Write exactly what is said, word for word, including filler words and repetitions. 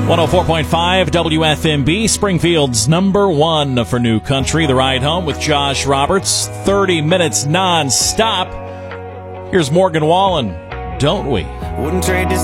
one oh four point five W F M B, Springfield's number one for New Country. The Ride Home with Josh Roberts, thirty minutes non-stop. Here's Morgan Wallen, Don't We? Wouldn't trade this